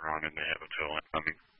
around and they have a tow line coming.